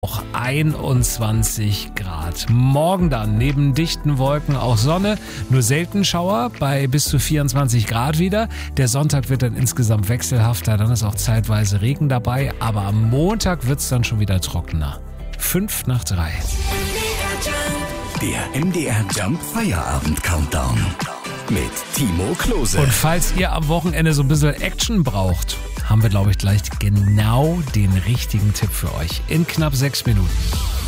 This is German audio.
auch 21 Grad. Morgen dann neben dichten Wolken auch Sonne, nur selten Schauer bei bis zu 24 Grad wieder. Der Sonntag wird dann insgesamt wechselhafter, dann ist auch zeitweise Regen dabei, aber am Montag wird es dann schon wieder trockener. 5 nach 3. Der MDR Jump Feierabend Countdown mit Timo Klose. Und falls ihr am Wochenende so ein bisschen Action braucht, haben wir, glaube ich, gleich genau den richtigen Tipp für euch in knapp 6 Minuten.